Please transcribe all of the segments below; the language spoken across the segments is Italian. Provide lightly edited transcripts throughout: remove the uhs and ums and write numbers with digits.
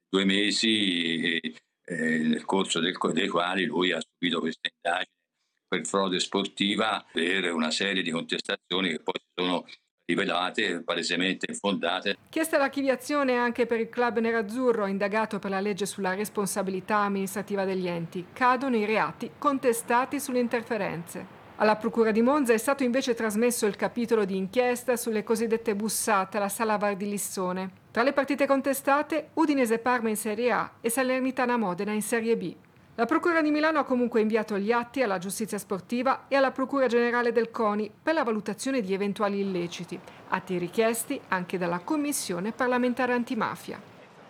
2 mesi, nel corso dei quali lui ha subito questa indagine per frode sportiva, per una serie di contestazioni che poi si sono rivelate palesemente infondate. Chiesta l'archiviazione anche per il club nerazzurro indagato per la legge sulla responsabilità amministrativa degli enti. Cadono i reati contestati sulle interferenze. Alla Procura di Monza è stato invece trasmesso il capitolo di inchiesta sulle cosiddette bussate alla Sala Var di Lissone. Tra le partite contestate, Udinese Parma in Serie A e Salernitana Modena in Serie B. La Procura di Milano ha comunque inviato gli atti alla Giustizia Sportiva e alla Procura Generale del CONI per la valutazione di eventuali illeciti, atti richiesti anche dalla Commissione parlamentare antimafia.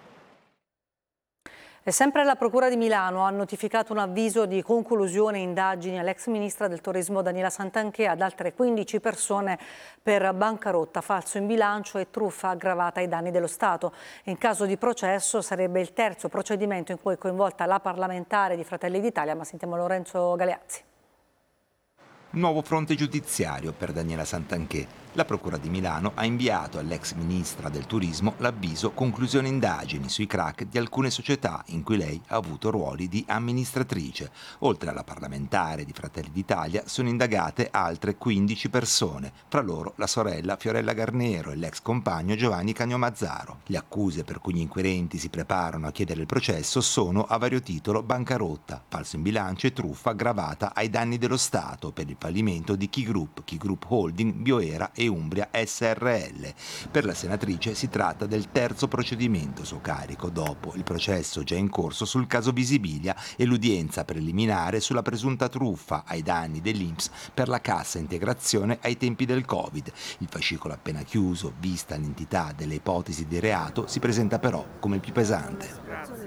E sempre la Procura di Milano ha notificato un avviso di conclusione indagini all'ex ministra del Turismo Daniela Santanchè e ad altre 15 persone per bancarotta, falso in bilancio e truffa aggravata ai danni dello Stato. In caso di processo sarebbe il terzo procedimento in cui è coinvolta la parlamentare di Fratelli d'Italia, ma sentiamo Lorenzo Galeazzi. Nuovo fronte giudiziario per Daniela Santanchè. La Procura di Milano ha inviato all'ex ministra del Turismo l'avviso conclusione indagini sui crack di alcune società in cui lei ha avuto ruoli di amministratrice. Oltre alla parlamentare di Fratelli d'Italia sono indagate altre 15 persone, fra loro la sorella Fiorella Garnero e l'ex compagno Giovanni Cagnomazzaro. Le accuse per cui gli inquirenti si preparano a chiedere il processo sono a vario titolo bancarotta, falso in bilancio e truffa aggravata ai danni dello Stato per il fallimento di Ki Group Holding, Bioera e Umbria SRL. Per la senatrice si tratta del terzo procedimento a suo carico, dopo il processo già in corso sul caso Visibilia e l'udienza preliminare sulla presunta truffa ai danni dell'INPS per la cassa integrazione ai tempi del Covid. Il fascicolo appena chiuso, vista l'entità delle ipotesi di reato, si presenta però come il più pesante.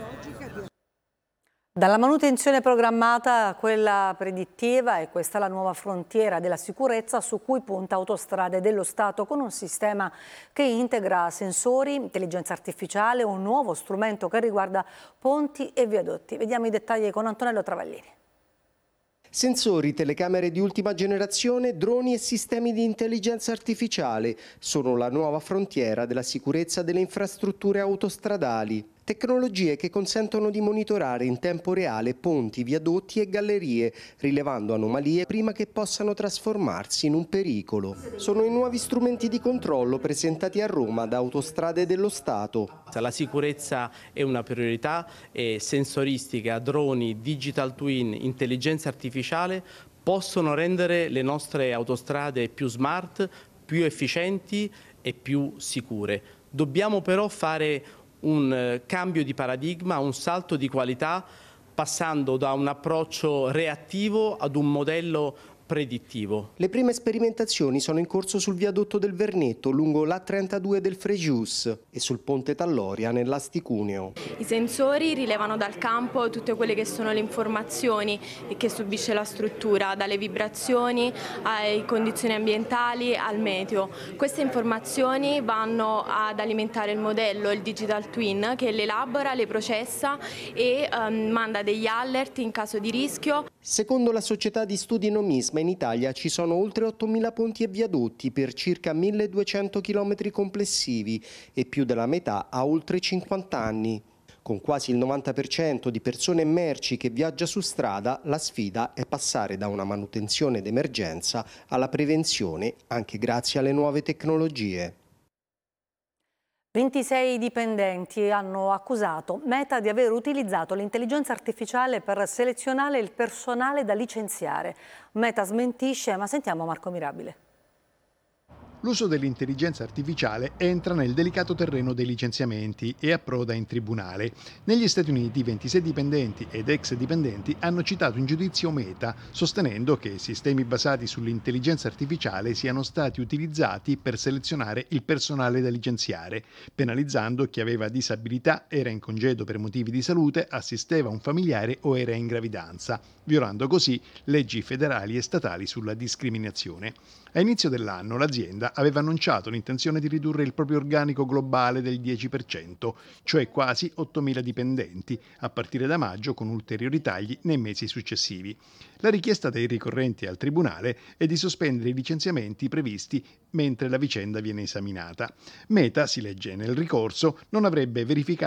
Dalla manutenzione programmata a quella predittiva, e questa è la nuova frontiera della sicurezza su cui punta Autostrade dello Stato, con un sistema che integra sensori, intelligenza artificiale, un nuovo strumento che riguarda ponti e viadotti. Vediamo i dettagli con Antonello Travaglini. Sensori, telecamere di ultima generazione, droni e sistemi di intelligenza artificiale sono la nuova frontiera della sicurezza delle infrastrutture autostradali. Tecnologie che consentono di monitorare in tempo reale ponti, viadotti e gallerie, rilevando anomalie prima che possano trasformarsi in un pericolo. Sono i nuovi strumenti di controllo presentati a Roma da Autostrade dello Stato. La sicurezza è una priorità e sensoristica, droni, digital twin, intelligenza artificiale possono rendere le nostre autostrade più smart, più efficienti e più sicure. Dobbiamo però fare un cambio di paradigma, un salto di qualità, passando da un approccio reattivo ad un modello predittivo. Le prime sperimentazioni sono in corso sul viadotto del Vernetto, lungo l'A32 del Frejus e sul ponte Talloria nell'Asti-Cuneo. I sensori rilevano dal campo tutte quelle che sono le informazioni che subisce la struttura, dalle vibrazioni alle condizioni ambientali al meteo. Queste informazioni vanno ad alimentare il modello, il digital twin, che le elabora, le processa e manda degli alert in caso di rischio. Secondo la società di studi Nomisma, in Italia ci sono oltre 8.000 ponti e viadotti per circa 1.200 km complessivi e più della metà ha oltre 50 anni. Con quasi il 90% di persone e merci che viaggia su strada, la sfida è passare da una manutenzione d'emergenza alla prevenzione, anche grazie alle nuove tecnologie. 26 dipendenti hanno accusato Meta di aver utilizzato l'intelligenza artificiale per selezionare il personale da licenziare. Meta smentisce, ma sentiamo Marco Mirabile. L'uso dell'intelligenza artificiale entra nel delicato terreno dei licenziamenti e approda in tribunale. Negli Stati Uniti 26 dipendenti ed ex dipendenti hanno citato in giudizio Meta, sostenendo che sistemi basati sull'intelligenza artificiale siano stati utilizzati per selezionare il personale da licenziare, penalizzando chi aveva disabilità, era in congedo per motivi di salute, assisteva un familiare o era in gravidanza, violando così leggi federali e statali sulla discriminazione. A inizio dell'anno l'azienda aveva annunciato l'intenzione di ridurre il proprio organico globale del 10%, cioè quasi 8.000 dipendenti, a partire da maggio, con ulteriori tagli nei mesi successivi. La richiesta dei ricorrenti al tribunale è di sospendere i licenziamenti previsti mentre la vicenda viene esaminata. Meta, si legge nel ricorso, non avrebbe verificato